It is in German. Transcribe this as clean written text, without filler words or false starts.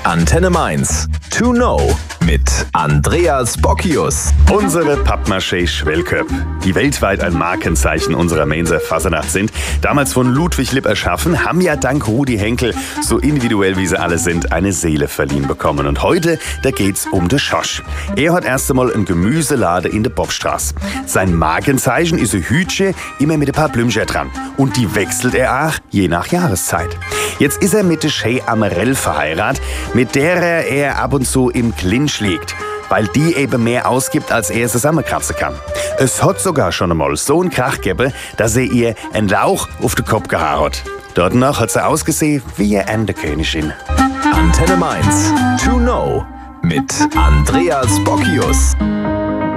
Antenne Mainz. To know mit Andreas Bockius. Unsere Pappmaché-Schwellköpp, die weltweit ein Markenzeichen unserer Mainzer Fassenacht sind, damals von Ludwig Lipp erschaffen, haben ja dank Rudi Henkel, so individuell wie sie alle sind, eine Seele verliehen bekommen. Und heute, da geht's um den Schosch. Er hat erst einmal ein Gemüselade in der Bobstraße. Sein Markenzeichen ist ein Hütchen, immer mit ein paar Blümchen dran. Und die wechselt er auch je nach Jahreszeit. Jetzt ist er mit der Shea Amarell verheiratet, mit der er ab und zu im Clinch liegt, weil die eben mehr ausgibt, als er zusammenkratzen kann. Es hat sogar schon einmal so einen Krach gegeben, dass er ihr einen Lauch auf den Kopf gehauen hat. Danach hat sie ausgesehen wie eine Erntekönigin. Antenne Mainz. To know mit Andreas Bockius.